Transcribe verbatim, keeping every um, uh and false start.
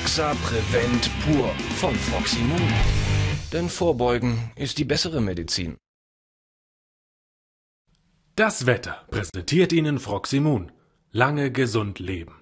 Exa Prevent Pur von Froximon. Denn Vorbeugen ist die bessere Medizin. Das Wetter präsentiert Ihnen Froximon. Lange gesund leben.